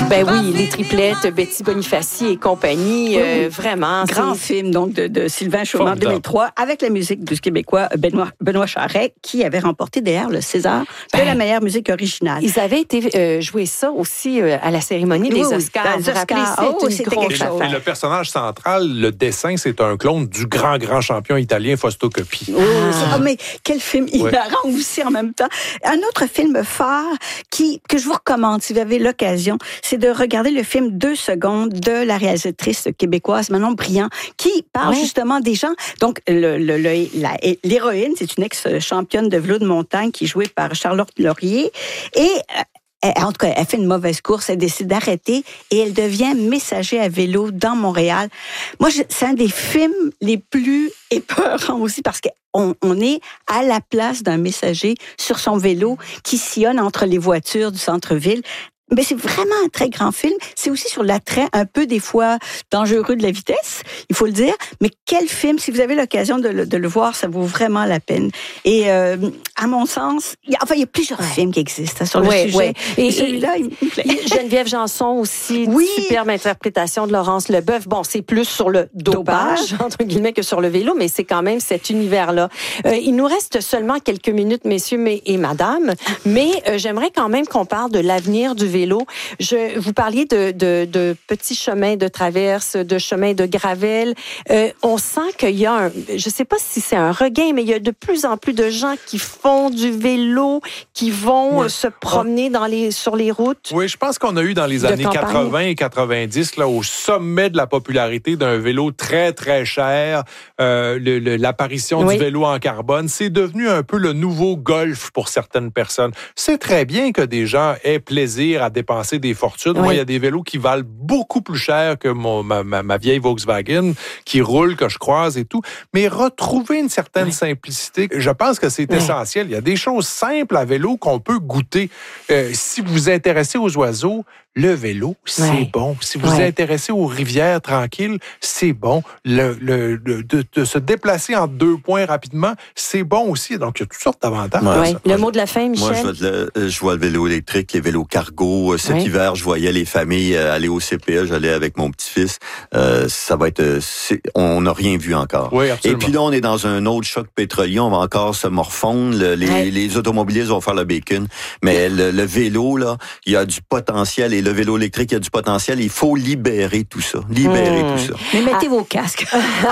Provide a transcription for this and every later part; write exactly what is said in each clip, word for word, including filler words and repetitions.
Ben oui, les triplettes, Betty Bonifaci et compagnie, euh, vraiment. Grand c'est... film donc de, de Sylvain Chaumont en deux mille trois, avec la musique du Québécois Benoît, Benoît Charest, qui avait remporté d'ailleurs le César ben, de la meilleure musique originale. Ils avaient été euh, jouer ça aussi euh, à la cérémonie des oui, Oscars. Oui, vous rappelez, oh, c'est c'était une grosse quelque chose. affaire. Et le personnage central, le dessin, c'est un clone du grand, grand champion italien Fausto Coppi. Oh, ah. Oh, mais quel film hilarant ouais. aussi en même temps. Un autre film phare qui, que je vous recommande, si vous avez l'occasion, c'est de regarder le film Deux secondes de la réalisatrice québécoise Manon Brillant, qui parle ouais. justement des gens. Donc, le, le, le, la, l'héroïne, c'est une ex-championne de vélo de montagne qui est jouée par Charlotte Laurier. Et Elle, en tout cas, elle fait une mauvaise course, elle décide d'arrêter et elle devient messager à vélo dans Montréal. Moi, je, c'est un des films les plus épeurants aussi parce qu'on on est à la place d'un messager sur son vélo qui sillonne entre les voitures du centre-ville. Mais c'est vraiment un très grand film. C'est aussi sur l'attrait un peu des fois dangereux de la vitesse, il faut le dire. Mais quel film, si vous avez l'occasion de le, de le voir, ça vaut vraiment la peine. Et euh, à mon sens, il y a, enfin il y a plusieurs ouais. films qui existent sur le ouais, sujet. Ouais. Et, et celui-là, il me plaît. Geneviève Janson aussi, oui. superbe interprétation de Laurence Leboeuf. Bon, c'est plus sur le dopage, dopage entre guillemets que sur le vélo, mais c'est quand même cet univers-là. Euh, il nous reste seulement quelques minutes, messieurs mais, et madame, mais euh, j'aimerais quand même qu'on parle de l'avenir du vélo. Je, vous parliez de, de, de petits chemins de traverse, de chemins de gravel. Euh, on sent qu'il y a un, je sais pas si c'est un regain, mais il y a de plus en plus de gens qui font du vélo, qui vont oui. se promener dans les, sur les routes. Oui, je pense qu'on a eu dans les années campagne. quatre-vingts et quatre-vingt-dix, là, au sommet de la popularité d'un vélo très, très cher, euh, le, le, l'apparition oui. du vélo en carbone, c'est devenu un peu le nouveau golf pour certaines personnes. C'est très bien que des gens aient plaisir à dépenser des fortunes. Oui. Moi, il y a des vélos qui valent beaucoup plus cher que mon, ma, ma, ma vieille Volkswagen qui roule, que je croise et tout. Mais retrouver une certaine oui. simplicité, je pense que c'est oui. essentiel. Il y a des choses simples à vélo qu'on peut goûter. Euh, si vous vous intéressez aux oiseaux, le vélo, c'est ouais. bon. Si vous vous ouais. intéressez aux rivières tranquilles, c'est bon. Le, le, le, de, de se déplacer en deux points rapidement, c'est bon aussi. Donc, il y a toutes sortes d'avantages. Ouais. Ouais. Le mot de la fin, Michel? Moi, je vois, le, je vois le vélo électrique, les vélos cargo. Cet ouais. hiver, je voyais les familles aller au C P E. J'allais avec mon petit-fils. Euh, ça va être... C'est, on n'a rien vu encore. Oui, absolument. Et puis là, on est dans un autre choc pétrolier. On va encore se morfondre. Le, les, ouais. les automobilistes vont faire le bacon. Mais le, le vélo, là, il y a du potentiel. Et le vélo électrique, il y a du potentiel. Il faut libérer tout ça. Libérer mmh. tout ça. Mais mettez ah. vos casques.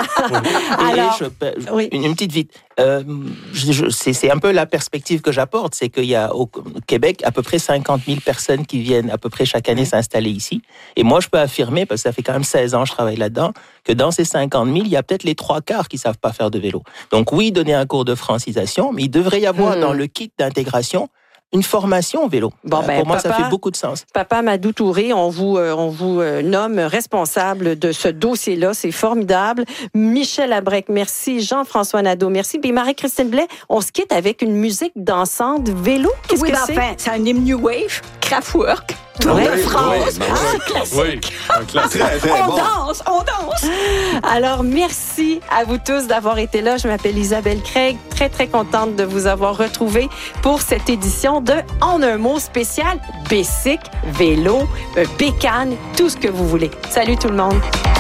Alors, je, je, oui. une, une petite vite. Euh, je, je, c'est, c'est un peu la perspective que j'apporte, c'est qu'il y a au Québec à peu près cinquante mille personnes qui viennent à peu près chaque année s'installer ici. Et moi, je peux affirmer, parce que ça fait quand même seize ans que je travaille là-dedans, que dans ces cinquante mille, il y a peut-être les trois quarts qui savent pas faire de vélo. Donc oui, donner un cours de francisation, mais il devrait y avoir mmh. dans le kit d'intégration une formation au vélo. Bon, ben, pour moi, papa, ça fait beaucoup de sens. Papa Madou Touré, on vous, euh, on vous euh, nomme responsable de ce dossier-là. C'est formidable. Michel Labrec, merci. Jean-François Nadeau, merci. Puis Marie-Christine Blais, on se quitte avec une musique dansante vélo. Qu'est-ce oui, que ben c'est? Enfin, c'est un hymne New Wave, Kraftwerk. Tour de France, oui, un classique. Oui, un classique. Très, très on bon. danse, on danse. Alors, merci à vous tous d'avoir été là. Je m'appelle Isabelle Craig, très, très contente de vous avoir retrouvé pour cette édition de En un mot spécial, bicycle, vélo, bécane, tout ce que vous voulez. Salut tout le monde.